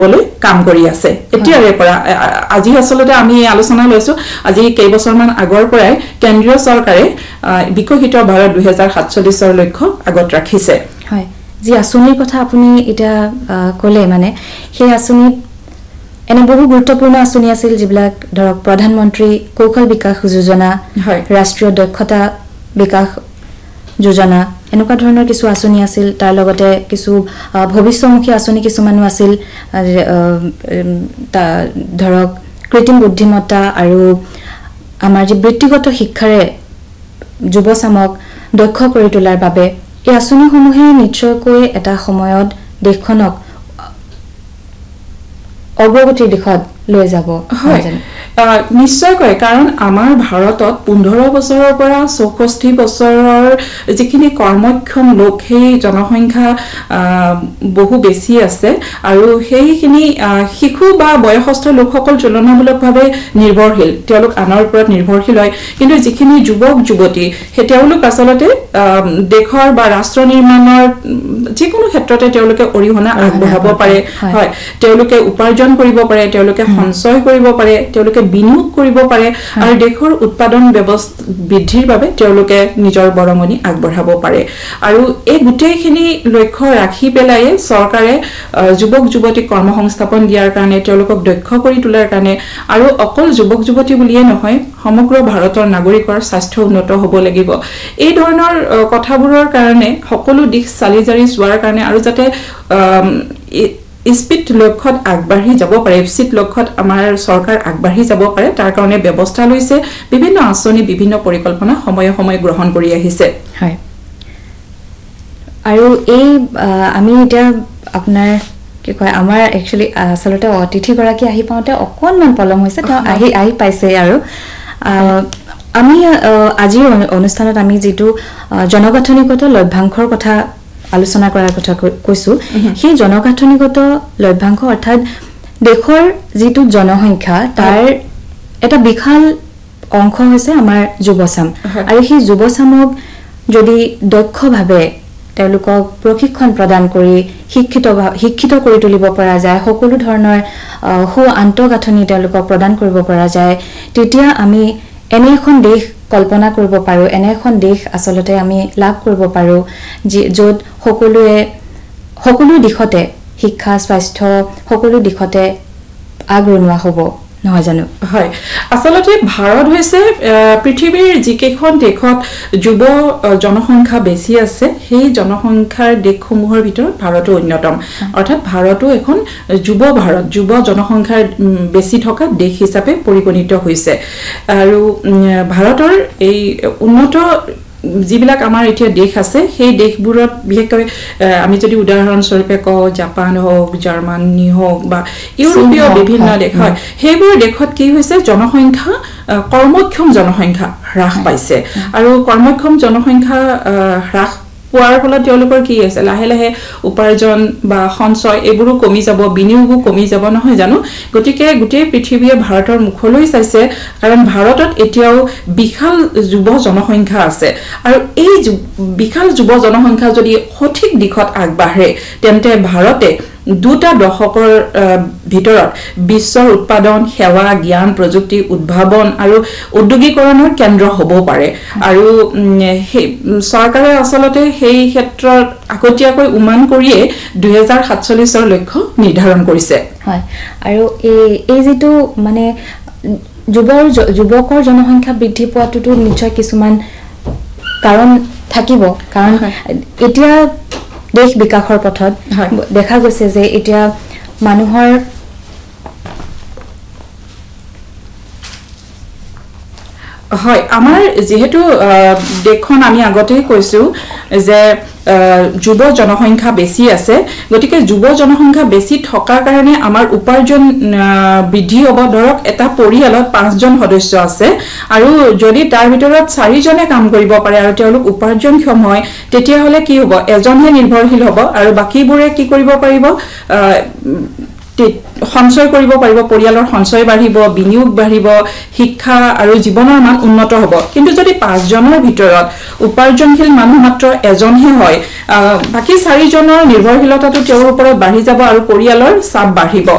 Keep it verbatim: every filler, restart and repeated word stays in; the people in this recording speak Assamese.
বলে কাম কৰি আছে এতিয়াৰে পৰা আজি আসলতে আমি আলোচনা লৈছো আজি কেই বছৰমান আগৰ পৰাই কেন্দ্ৰীয় চৰকাৰে বিকশিত ভাৰত দুই হাজাৰ সাতচল্লিশ ৰ লক্ষ্য আগত ৰাখিছে হয় যি আঁচনিৰ কথা আপুনি এটা কলে মানে সেই আঁচনিত এনে বহু গুৰুত্বপূৰ্ণ আঁচনি আছিল যিবিলাক ধৰক প্ৰধানমন্ত্ৰী কৌশল বিকাশ যোজনা ৰাষ্ট্ৰীয় দক্ষতা বিকাশ যোজনা এনেকুৱা ধৰণৰ কিছু আঁচনি আছিল তাৰ লগতে কিছু ভৱিষ্যমুখী আঁচনি কিছুমানো আছিল ধৰক কৃত্ৰিম বুদ্ধিমত্তা আৰু আমাৰ যি বৃত্তিগত শিক্ষাৰে যুৱচামক দক্ষ কৰি তোলাৰ বাবে এই আঁচনিসমূহে নিশ্চয়কৈ এটা সময়ত দেশখনক অগ্ৰগতিৰ দিশত লৈ যাব হয় নিশ্চয়কৈ কাৰণ আমাৰ ভাৰতত পোন্ধৰ বছৰৰ পৰা চৌষষ্ঠি বছৰৰ যিখিনি কৰ্মক্ষম লোক সেই জনসংখ্যা বহু বেছি আছে আৰু সেইখিনি শিশু বা বয়সস্থ লোকসকল তুলনামূলকভাৱে নিৰ্ভৰশীল তেওঁলোক আনৰ ওপৰত নিৰ্ভৰশীল হয় কিন্তু যিখিনি যুৱক যুৱতী সেই তেওঁলোক আচলতে দেশৰ বা ৰাষ্ট্ৰ নিৰ্মাণৰ যিকোনো ক্ষেত্ৰতে তেওঁলোকে অৰিহণা আগবঢ়াব পাৰে হয় তেওঁলোকে উপাৰ্জন কৰিব পাৰে তেওঁলোকে সঞ্চয় কৰিব পাৰে তেওঁলোকে বিনিয়োগ কৰিব পাৰে আৰু দেশৰ উৎপাদন ব্যৱস্থা বৃদ্ধিৰ বাবে তেওঁলোকে নিজৰ বৰঙণি আগবঢ়াব পাৰে আৰু এই গুটেইখিনি লক্ষ্য ৰাখি পেলাই চৰকাৰে যুৱক যুৱতীক কৰ্মসংস্থাপন দিয়াৰ কাৰণে তেওঁলোকক দক্ষ কৰি তোলাৰ কাৰণে আৰু অকল যুৱক যুৱতী বুলিয়ে নহয় সমগ্ৰ ভাৰতৰ নাগৰিকৰ স্বাস্থ্য উন্নত হ'ব লাগিব এই ধৰণৰ কথাবোৰৰ কাৰণে সকলো দিশ চালি জাৰি যোৱাৰ কাৰণে আৰু যাতে স্পিড লক্ষ্যত আগবাঢ়ি যাব পাৰে স্পিড লক্ষ্যত আমাৰ চৰকাৰ আগবাঢ়ি যাব পাৰে তাৰ কাৰণে ব্যৱস্থা লৈছে বিভিন্ন আঁচনি বিভিন্ন পৰিকল্পনা সময়ে সময়ে গ্ৰহণ কৰি আহিছে হয় আৰু এই আমি এতিয়া আপোনাৰ কি কয় আমাৰ একচুয়ালি আসলতে অতিথি গৰাকী আহি পাওঁতে অকনমান পলম হৈছে তেওঁ আহি আহি পাইছে আৰু আমি আজিৰ অনুষ্ঠানত আমি যেটো জনগাঁথনিগত লভ্যাংশৰ কথা আলোচনা কৰাৰ কথা কৈছো সেই জনগাঁথনিগত লভ্যাংশ অৰ্থাৎ দেশৰ যেটো জনসংখ্যা তাৰ এটা বিশাল অংশ হৈছে আমাৰ যুৱচাম আৰু সেই যুৱচামক যদি দক্ষভাৱে তেওঁলোকক প্ৰশিক্ষণ প্ৰদান কৰি শিক্ষিত শিক্ষিত কৰি তুলিব পৰা যায় সকলো ধৰণৰ হু আন্তঃগাঁথনি তেওঁলোকক প্ৰদান কৰিব পৰা যায় তেতিয়া আমি এনে এখন দেশ কল্পনা কৰিব পাৰো এনে এখন দেশ আসলতে আমি লাভ কৰিব পাৰো য'ত সকলোৱে সকলো দিশতে শিক্ষা স্বাস্থ্য সকলো দিশতে আগৰণুৱা হ'ব নহয় জানো হয় আসলতে ভাৰত হৈছে পৃথিৱীৰ যিকেইখন দেশত যুৱ জনসংখ্যা বেছি আছে সেই জনসংখ্যাৰ দেশসমূহৰ ভিতৰত ভাৰতো অন্যতম অৰ্থাৎ ভাৰতো এখন যুৱ ভাৰত যুৱ জনসংখ্যাৰ বেছি থকা দেশ হিচাপে পৰিগণিত হৈছে আৰু ভাৰতৰ এই উন্নত যিবিলাক আমাৰ এতিয়া দেশ আছে সেই দেশবোৰত বিশেষকৈ আমি যদি উদাহৰণ স্বৰূপে কওঁ জাপান হওক জাৰ্মানী হওক বা ইউৰোপীয় বিভিন্ন দেশ হয় সেইবোৰ দেশত কি হৈছে জনসংখ্যা কৰ্মক্ষম জনসংখ্যা হ্ৰাস পাইছে আৰু কৰ্মক্ষম জনসংখ্যা হ্ৰাস পোৱাৰ ফলত তেওঁলোকৰ কি হৈছে লাহে লাহে উপাৰ্জন বা সঞ্চয় এইবোৰো কমি যাব বিনিয়োগো কমি যাব নহয় জানো গতিকে গোটেই পৃথিৱীয়ে ভাৰতৰ মুখলৈ চাইছে কাৰণ ভাৰতত এতিয়াও বিশাল যুৱ জনসংখ্যা আছে আৰু এই বিশাল যুৱ জনসংখ্যা যদি সঠিক দিশত আগবাঢ়ে তেন্তে ভাৰতে দুটা দশকৰ ভিতৰত বিশ্বৰ উৎপাদন সেৱা জ্ঞান প্ৰযুক্তি উদ্ভাৱন আৰু উদ্যোগীকৰণৰ কেন্দ্ৰ হ'ব পাৰে আৰু চৰকাৰে আসলতে সেই ক্ষেত্ৰত আগতীয়াকৈ উমান কৰিয়ে দুই হাজাৰ সাতচল্লিশ ৰ লক্ষ্য নিৰ্ধাৰণ কৰিছে হয় আৰু এই এই যেটো মানে যুৱৰ যুৱকৰ জনসংখ্যা বৃদ্ধি পোৱাটোতো নিশ্চয় কিছুমান কাৰণ থাকিব কাৰণ এতিয়া দেশ বিকাশৰ পথত দেখা গৈছে যে এতিয়া মানুহৰ হয় আমাৰ যেহেতু দেখখন আমি আগতে কৈছো যে যুৱ জনসংখ্যা বেছি আছে গতিকে যুৱ জনসংখ্যা বেছি থকাৰ কাৰণে আমাৰ উপাৰ্জন বৃদ্ধি হ'ব ধৰক এটা পৰিয়ালত পাঁচজন সদস্য আছে আৰু যদি তাৰ ভিতৰত চাৰিজনে কাম কৰিব পাৰে আৰু তেওঁলোক উপাৰ্জনক্ষম হয় তেতিয়া হলে কি হ'ব এজনহে নিৰ্ভৰশীল হ'ব আৰু বাকিবোৰে কি কৰিব পাৰিব সঞ্চয় কৰিব পাৰিব পৰিয়ালৰ সঞ্চয় বাঢ়িব বিনিয়োগ বাঢ়িব শিক্ষা আৰু জীৱনৰ মান উন্নত হ'ব কিন্তু যদি পাঁচজনৰ ভিতৰত উপাৰ্জনশীল মানুহ মাত্ৰ এজনহে হয় বাকি চাৰিজনৰ নিৰ্ভৰশীলতাটো তেওঁৰ ওপৰত বাঢ়ি যাব আৰু পৰিয়ালৰ চাপ বাঢ়িব